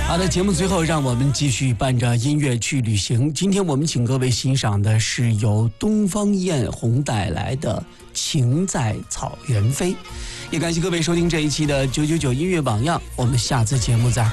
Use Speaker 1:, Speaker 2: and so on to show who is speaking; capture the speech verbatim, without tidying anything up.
Speaker 1: 好的，节目最后让我们继续伴着音乐去旅行。今天我们请各位欣赏的是由东方艳红带来的《情在草原飞》，也感谢各位收听这一期的九九九音乐榜样，我们下次节目再会。